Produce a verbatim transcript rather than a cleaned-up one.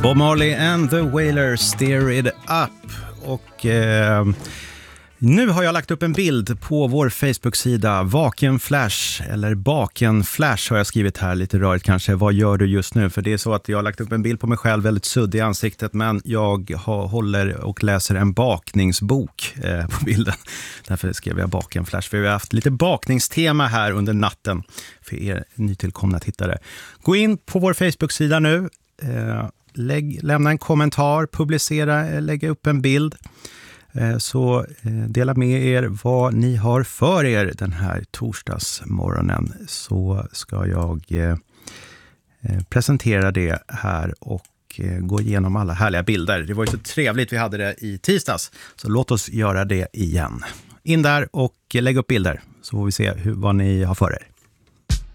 Bob Marley and the Wailers, Steer It Up. Och eh, nu har jag lagt upp en bild på vår Facebook-sida Vaken Flash, eller Baken Flash har jag skrivit här, lite rörigt kanske. Vad gör du just nu? För det är så att jag har lagt upp en bild på mig själv, väldigt suddig i ansiktet, men jag har, håller och läser en bakningsbok eh, på bilden. Därför skrev jag Baken Flash, för vi har haft lite bakningstema här under natten för er nytillkomna tittare. Gå in på vår Facebook-sida nu. Eh, lägg, lämna en kommentar, publicera, lägga upp en bild, eh, så eh, dela med er vad ni har för er den här torsdagsmorgonen, så ska jag eh, presentera det här och eh, gå igenom alla härliga bilder. Det var ju så trevligt vi hade det i tisdags, så låt oss göra det igen. In där och lägg upp bilder, så får vi se hur, vad ni har för er.